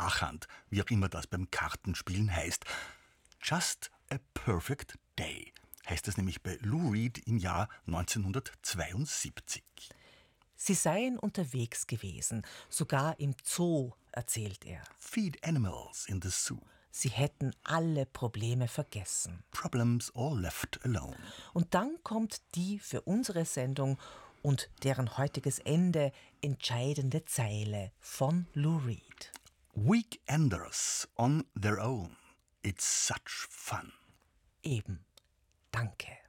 Nachhand, wie auch immer das beim Kartenspielen heißt. Just a Perfect Day heißt es nämlich bei Lou Reed im Jahr 1972. Sie seien unterwegs gewesen, sogar im Zoo, erzählt er. Feed animals in the zoo. Sie hätten alle Probleme vergessen. Problems all left alone. Und dann kommt die für unsere Sendung und deren heutiges Ende entscheidende Zeile von Lou Reed. Weekenders on their own. It's such fun. Eben. Danke.